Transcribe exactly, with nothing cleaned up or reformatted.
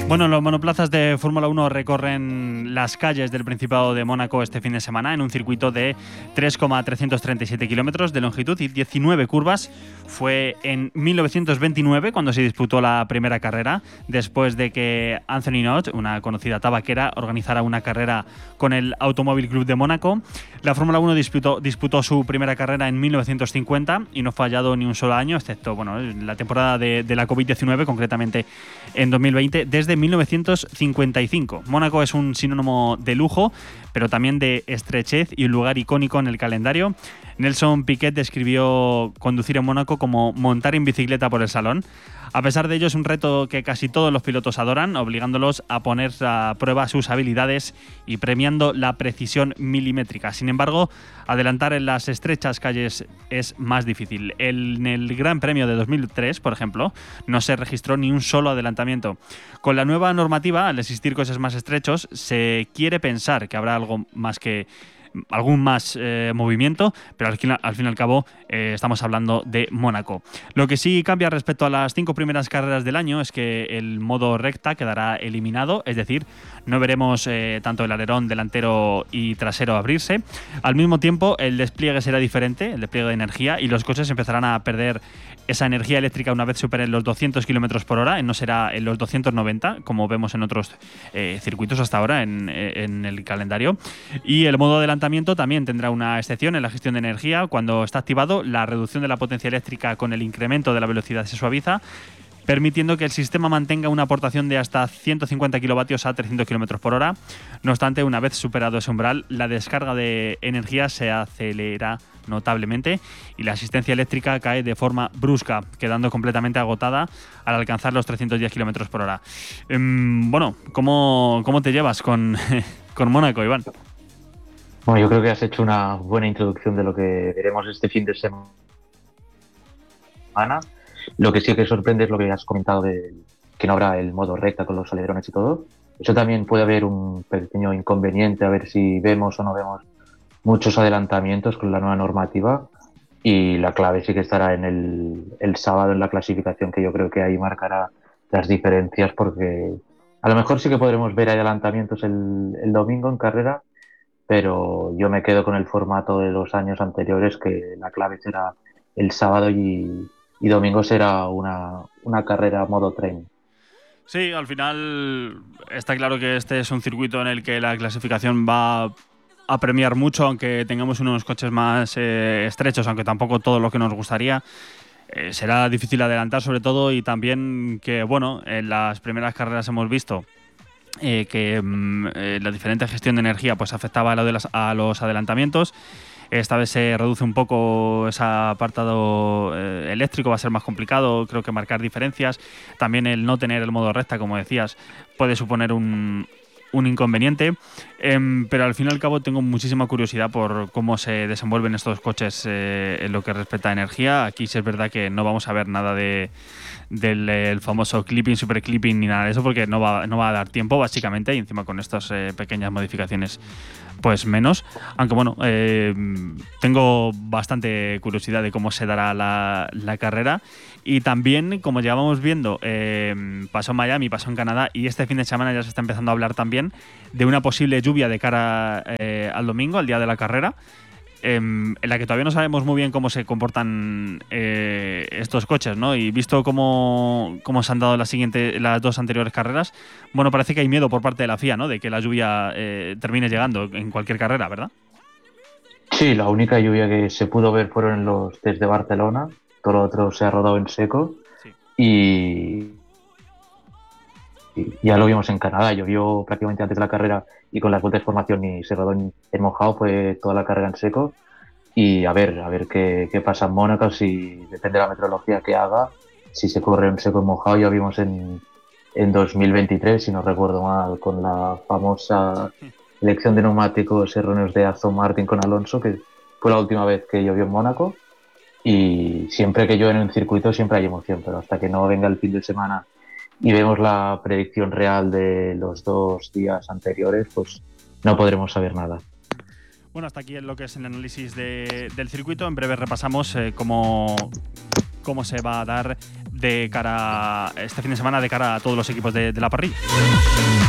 Bueno, los monoplazas de Fórmula uno recorren las calles del Principado de Mónaco este fin de semana en un circuito de tres coma trescientos treinta y siete kilómetros de longitud y diecinueve curvas. Fue en mil novecientos veintinueve cuando se disputó la primera carrera, después de que Anthony Knott, una conocida tabaquera, organizara una carrera con el Automóvil Club de Mónaco. La Fórmula uno disputó, disputó su primera carrera en mil novecientos cincuenta y no ha fallado ni un solo año, excepto bueno, la temporada de, de la covid diecinueve, concretamente en dos mil veinte, desde mil novecientos cincuenta y cinco. Mónaco es un sinónimo de lujo, pero también de estrechez y un lugar icónico en el calendario. Nelson Piquet describió conducir en Mónaco como montar en bicicleta por el salón. A pesar de ello, es un reto que casi todos los pilotos adoran, obligándolos a poner a prueba sus habilidades y premiando la precisión milimétrica. Sin embargo, adelantar en las estrechas calles es más difícil. En el Gran Premio de dos mil tres, por ejemplo, no se registró ni un solo adelantamiento. Con la nueva normativa, al existir coches más estrechos, se quiere pensar que habrá algo más que algún más eh, movimiento, pero al fin, al fin y al cabo eh, estamos hablando de Mónaco. Lo que sí cambia respecto a las cinco primeras carreras del año es que el modo recta quedará eliminado, es decir, no veremos eh, tanto el alerón delantero y trasero abrirse. Al mismo tiempo, el despliegue será diferente, el despliegue de energía, y los coches empezarán a perder esa energía eléctrica una vez superen los doscientos kilómetros por hora, no será en los doscientos noventa, como vemos en otros eh, circuitos hasta ahora en, en el calendario. Y el modo adelantamiento también tendrá una excepción en la gestión de energía. Cuando está activado, la reducción de la potencia eléctrica con el incremento de la velocidad se suaviza, permitiendo que el sistema mantenga una aportación de hasta ciento cincuenta kilovatios a trescientos kilómetros por hora. No obstante, una vez superado ese umbral, la descarga de energía se acelera notablemente y la asistencia eléctrica cae de forma brusca, quedando completamente agotada al alcanzar los trescientos diez kilómetros por hora. Eh, bueno, ¿cómo, ¿cómo te llevas con, con Mónaco, Iván? Bueno, yo creo que has hecho una buena introducción de lo que veremos este fin de semana. Lo que sí que sorprende es lo que has comentado de que no habrá el modo recta con los alerones y todo. Eso también puede haber un pequeño inconveniente, a ver si vemos o no vemos muchos adelantamientos con la nueva normativa, y la clave sí que estará en el, el sábado en la clasificación, que yo creo que ahí marcará las diferencias, porque a lo mejor sí que podremos ver adelantamientos el, el domingo en carrera, pero yo me quedo con el formato de los años anteriores, que la clave será el sábado y, y domingo será una, una carrera modo tren. Sí, al final está claro que este es un circuito en el que la clasificación va a premiar mucho, aunque tengamos unos coches más eh, estrechos, aunque tampoco todo lo que nos gustaría. Eh, será difícil adelantar sobre todo, y también que, bueno, en las primeras carreras hemos visto eh, que mm, eh, la diferente gestión de energía pues afectaba a, lo de las, a los adelantamientos. Esta vez se reduce un poco ese apartado eh, eléctrico, va a ser más complicado, creo que marcar diferencias. También el no tener el modo recta, como decías, puede suponer un, un inconveniente, eh, pero al fin y al cabo tengo muchísima curiosidad por cómo se desenvuelven estos coches eh, en lo que respecta a energía. Aquí sí es verdad que no vamos a ver nada de del el famoso clipping, super clipping ni nada de eso, porque no va, no va a dar tiempo básicamente, y encima con estas eh, pequeñas modificaciones pues menos, aunque bueno, eh, tengo bastante curiosidad de cómo se dará la, la carrera. Y también, como llevábamos viendo, eh, pasó en Miami, pasó en Canadá, y este fin de semana ya se está empezando a hablar también de una posible lluvia de cara eh, al domingo, al día de la carrera, eh, en la que todavía no sabemos muy bien cómo se comportan eh, estos coches, ¿no? Y visto cómo, cómo se han dado las, siguientes, las dos anteriores carreras, bueno, parece que hay miedo por parte de la F I A, ¿no?, de que la lluvia eh, termine llegando en cualquier carrera, ¿verdad? Sí, la única lluvia que se pudo ver fueron en los test de Barcelona, todo lo otro se ha rodado en seco. Sí. y, y ya lo vimos en Canadá, llovió prácticamente antes de la carrera y con las vueltas de formación, y se rodó en, en mojado, fue toda la carrera en seco. Y a ver, a ver qué, qué pasa en Mónaco, si depende de la meteorología que haga, si se corre en seco o en mojado. Ya vimos en, en dos mil veintitrés, si no recuerdo mal, con la famosa elección de neumáticos erróneos de Aston Martin con Alonso, que fue la última vez que llovió en Mónaco. Y siempre que llueve en un circuito siempre hay emoción, pero hasta que no venga el fin de semana y vemos la predicción real de los dos días anteriores, pues no podremos saber nada. Bueno, hasta aquí en lo que es el análisis de, del circuito. En breve repasamos eh, cómo, cómo se va a dar de cara este fin de semana de cara a todos los equipos de, de la parrilla.